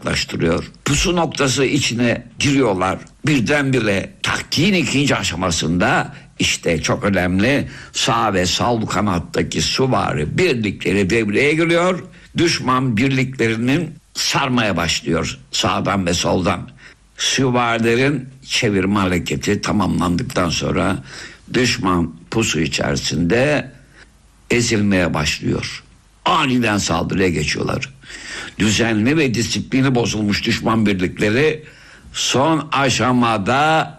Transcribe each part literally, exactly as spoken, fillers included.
uzaklaştırıyor. Pusu noktası içine giriyorlar. Birdenbire taktiğin ikinci aşamasında işte çok önemli sağ ve sol kanattaki süvari birlikleri devreye giriyor. Düşman birliklerinin sarmaya başlıyor sağdan ve soldan. Süvarilerin çevirme hareketi tamamlandıktan sonra düşman pusu içerisinde ezilmeye başlıyor. Aniden saldırıya geçiyorlar. Düzenli ve disiplini bozulmuş düşman birlikleri son aşamada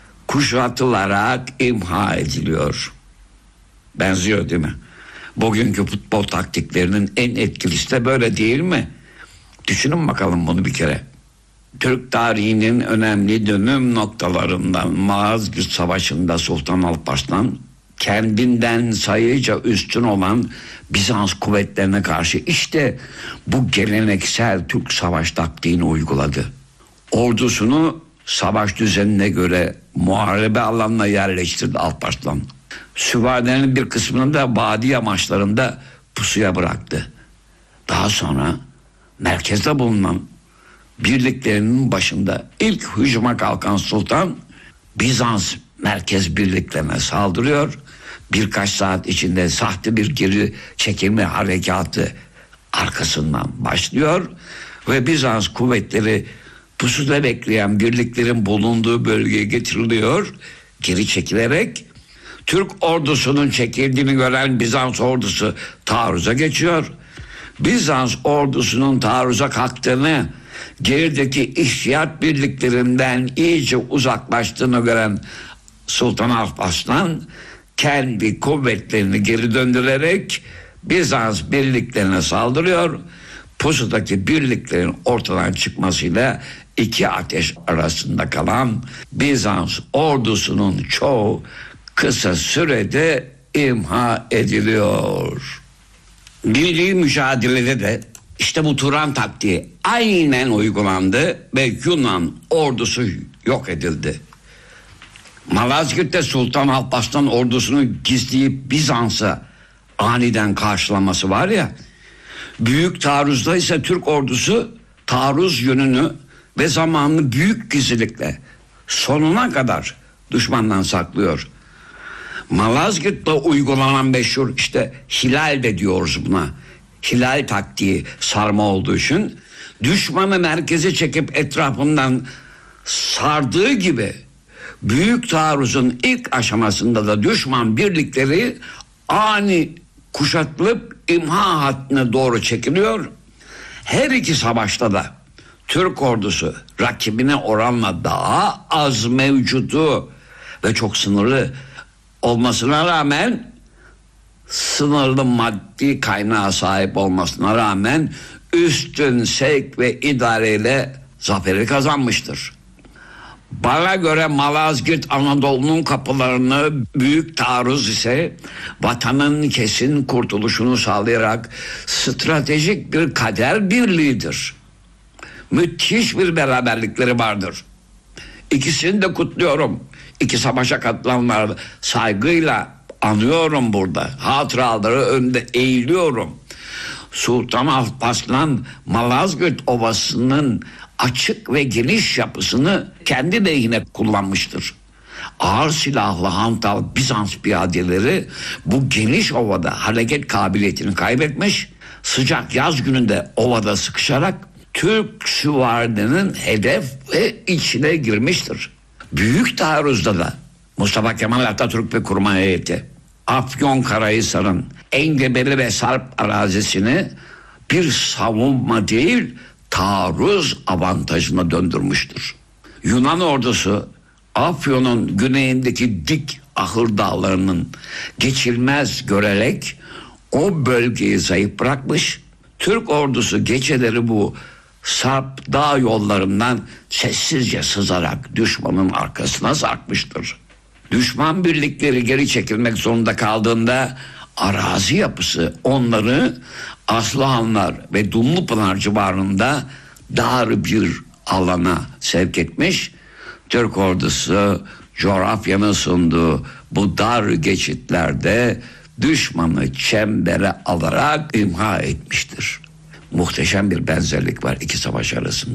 kuşatılarak imha ediliyor. Benziyor değil mi? Bugünkü futbol taktiklerinin en etkilisi de böyle değil mi? Düşünün bakalım bunu bir kere. Türk tarihinin önemli dönüm noktalarından Malazgirt Savaşı'nda Sultan Alparslan kendinden sayıca üstün olan Bizans kuvvetlerine karşı işte bu geleneksel Türk savaş taktiğini uyguladı. Ordusunu savaş düzenine göre muharebe alanına yerleştirdi Alparslan. Süvarilerin bir kısmını da vadi yamaçlarında pusuya bıraktı. Daha sonra merkezde bulunan birliklerinin başında ilk hücuma kalkan sultan Bizans merkez birliklerine saldırıyor. Birkaç saat içinde sahte bir geri çekilme harekatı arkasından başlıyor ve Bizans kuvvetleri pusuda bekleyen birliklerin bulunduğu bölgeye getiriliyor. Geri çekilerek Türk ordusunun çekildiğini gören Bizans ordusu taarruza geçiyor. Bizans ordusunun taarruza kalktığını, gerideki İhtiyat birliklerinden iyice uzaklaştığını gören Sultan Alparslan kendi kuvvetlerini geri döndürerek Bizans birliklerine saldırıyor. Pusudaki birliklerin ortadan çıkmasıyla iki ateş arasında kalan Bizans ordusunun çoğu kısa sürede imha ediliyor. Milli mücadelede de işte bu Turan taktiği aynen uygulandı ve Yunan ordusu yok edildi. Malazgirt'te Sultan Alparslan ordusunu gizleyip Bizans'a aniden karşılaması var ya, büyük taarruzda ise Türk ordusu taarruz yönünü ve zamanını büyük gizlilikle sonuna kadar düşmandan saklıyor. Malazgirt'te uygulanan meşhur işte hilal de diyoruz buna. Hilal taktiği sarma olduğu için düşmanı merkeze çekip etrafından sardığı gibi büyük taarruzun ilk aşamasında da düşman birlikleri ani kuşatılıp imha hattına doğru çekiliyor. Her iki savaşta da Türk ordusu rakibine oranla daha az mevcudu ve çok sınırlı olmasına rağmen, sınırlı maddi kaynağa sahip olmasına rağmen üstün sevk ve idareyle zaferi kazanmıştır. Bana göre Malazgirt Anadolu'nun kapılarını, büyük taarruz ise vatanın kesin kurtuluşunu sağlayarak stratejik bir kader birliğidir. Müthiş bir beraberlikleri vardır. İkisini de kutluyorum. İki savaşa katılanları saygıyla anıyorum burada. Hatıraları önünde eğiliyorum. Sultan Alparslan Malazgirt Ovası'nın açık ve geniş yapısını kendi lehine kullanmıştır. Ağır silahlı hantal Bizans piyadeleri bu geniş ovada hareket kabiliyetini kaybetmiş, sıcak yaz gününde ovada sıkışarak Türk süvarilerinin hedef ve içine girmiştir. Büyük taarruzda da Mustafa Kemal Atatürk ve kurmay heyeti Afyonkarahisar'ın engebeli ve sarp arazisini bir savunma değil taarruz avantajına döndürmüştür. Yunan ordusu Afyon'un güneyindeki dik ahır dağlarının geçilmez görerek o bölgeyi zayıf bırakmış. Türk ordusu geceleri bu sarp dağ yollarından sessizce sızarak düşmanın arkasına sarkmıştır. Düşman birlikleri geri çekilmek zorunda kaldığında arazi yapısı onları Aslıhanlar ve Dumlupınar civarında dar bir alana sevk etmiş. Türk ordusu coğrafyanın sunduğu bu dar geçitlerde düşmanı çembere alarak imha etmiştir. Muhteşem bir benzerlik var iki savaş arasında.